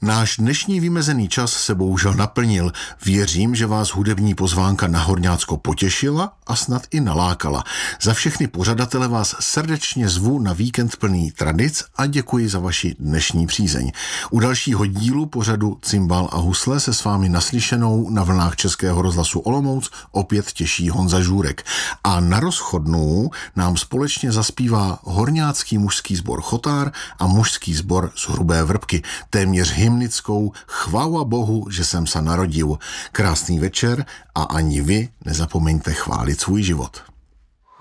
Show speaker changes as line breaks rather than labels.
Náš dnešní vymezený čas se bohužel naplnil. Věřím, že vás hudební pozvánka na Horňácko potěšila a snad i nalákala. Za všechny pořadatele vás srdečně zvu na víkend plný tradic a děkuji za vaši dnešní přízeň. U dalšího dílu pořadu Cimbál a husle se s vámi naslyšenou na vlnách Českého rozhlasu Olomouc opět těší Honza Žůrek. A na rozchodnou nám společně zaspívá horňácký mužský sbor Chotár a mužský sbor z Hrubé Vrbky, téměř hymnickou Chvála Bohu, že jsem se narodil. Krásný večer a ani vy nezapomeňte chválit svůj život.